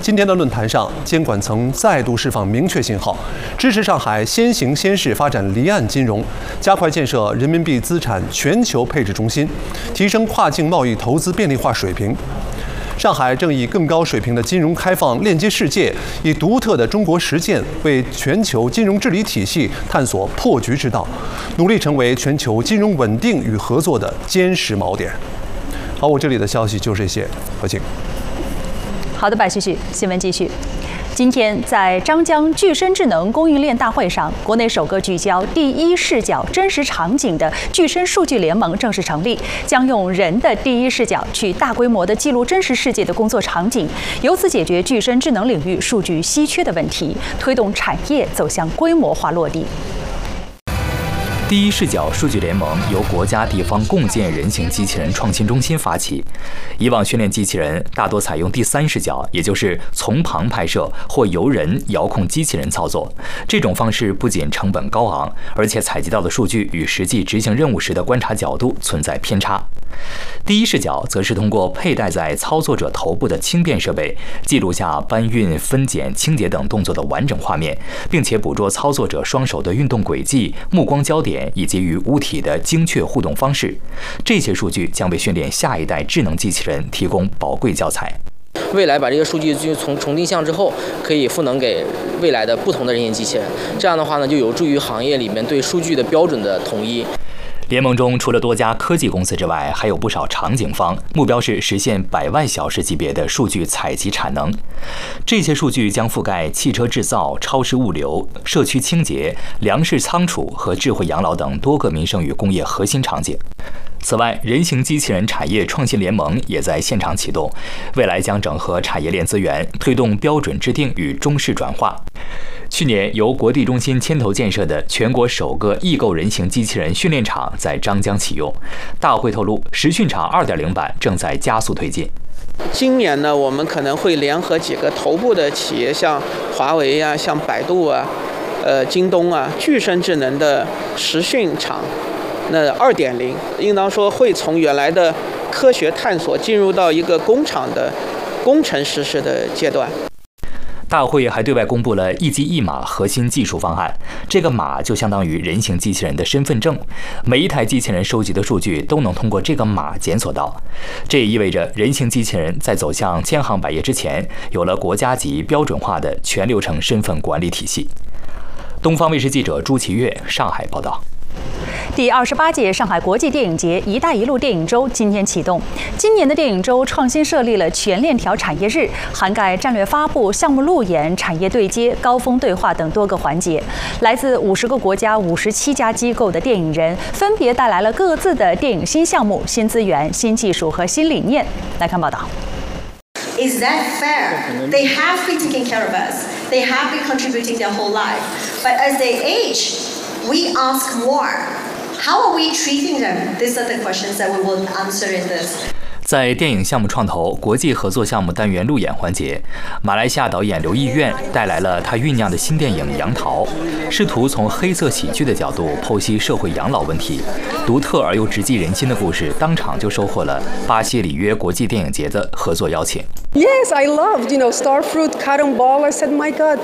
今天的论坛上，监管层再度释放明确信号，支持上海先行先试发展离岸金融，加快建设人民币资产全球配置中心，提升跨境贸易投资便利化水平。上海正以更高水平的金融开放链接世界，以独特的中国实践为全球金融治理体系探索破局之道，努力成为全球金融稳定与合作的坚实锚点。好，我这里的消息就这些，何静。 好的，白旭旭，新闻继续。今天在张江具身智能供应链大会上，国内首个聚焦第一视角真实场景的具身数据联盟正式成立，将用人的第一视角去大规模的记录真实世界的工作场景，由此解决具身智能领域数据稀缺的问题，推动产业走向规模化落地。 第一视角数据联盟由国家地方共建人形机器人创新中心发起。以往训练机器人大多采用第三视角，也就是从旁拍摄或由人遥控机器人操作。这种方式不仅成本高昂，而且采集到的数据与实际执行任务时的观察角度存在偏差。第一视角则是通过佩戴在操作者头部的轻便设备，记录下搬运、分拣、清洁等动作的完整画面，并且捕捉操作者双手的运动轨迹、目光焦点以及与物体的精确互动方式。这些数据将为训练下一代智能机器人提供宝贵教材。 未来把这些数据就从重定向之后，可以赋能给未来的不同的人形机器人。这样的话呢，就有助于行业里面对数据的标准的统一。 联盟中除了多家科技公司之外，还有不少场景方，目标是实现100万小时级别的数据采集产能。这些数据将覆盖汽车制造、超市物流、社区清洁、粮食仓储和智慧养老等多个民生与工业核心场景。此外，人形机器人产业创新联盟也在现场启动，未来将整合产业链资源，推动标准制定与中式转化。去年由国地中心牵头建设的全国首个异构人形机器人训练场在张江启用。大会透露，实训场2.0版正在加速推进。 今年呢，我们可能会联合几个头部的企业，像华为啊、像百度啊、京东啊，具身智能的实训场。那2.0应当说会从原来的科学探索进入到一个工厂的工程实施的阶段。 大会还对外公布了一机一码核心技术方案，这个码就相当于人形机器人的身份证，每一台机器人收集的数据都能通过这个码检索到。这也意味着人形机器人在走向千行百业之前，有了国家级标准化的全流程身份管理体系。东方卫视记者朱其月上海报道。 第28届上海国际电影节“一带一路”电影周今天启动。今年的电影周创新设立了全链条产业日，涵盖战略发布、项目路演、产业对接、高峰对话等多个环节。来自50个国家、57家机构的电影人，分别带来了各自的电影新项目、新资源、新技术和新理念。来看报道。 Is that fair? They have been taking care of us. They have been contributing their whole life. But as they age, we ask more.How are we treating them? These are the questions that we will answer in this. 在电影项目创投国际合作项目单元路演环节，马来西亚导演刘奕苑带来了他酝酿的新电影《杨桃》，试图从黑色喜剧的角度剖析社会养老问题。独特而又直击人心的故事，当场就收获了巴西里约国际电影节的合作邀请。 Yes, I loved, Starfruit, Cotton Ball. I said, my God,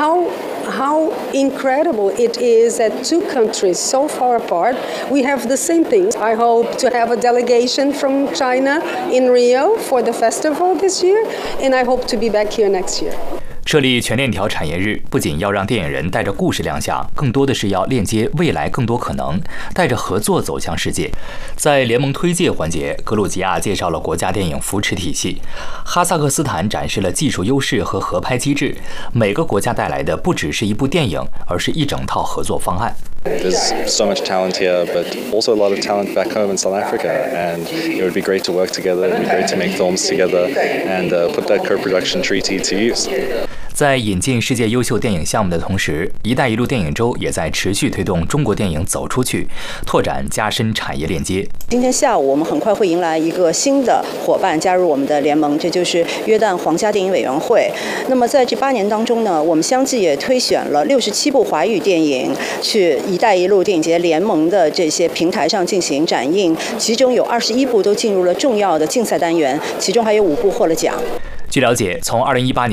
how incredible it is that two countries so far apart, we have the same things. I hope to have a delegation from China in Rio for the festival this year, and I hope to be back here next year. 设立全链条产业日，不仅要让电影人带着故事亮相，更多的是要链接未来更多可能，带着合作走向世界。在联盟推介环节，格鲁吉亚介绍了国家电影扶持体系，哈萨克斯坦展示了技术优势和合拍机制。每个国家带来的不只是一部电影，而是一整套合作方案。 There's so much talent here, but also a lot of talent back home in South Africa, and it would be great to work together. It would be great to make films together and put that co-production treaty to use. 在引进世界优秀电影项目的同时，一带一路电影周也在持续推动中国电影走出去，拓展加深产业链接。 今天下午，我们很快会迎来一个新的伙伴加入我们的联盟，这就是约旦皇家电影委员会。那么在这8年当中呢，我们相继也推选了67部华语电影去一带一路电影节联盟的这些平台上进行展映，其中有21部都进入了重要的竞赛单元，其中还有5部获了奖。 据了解，从2018年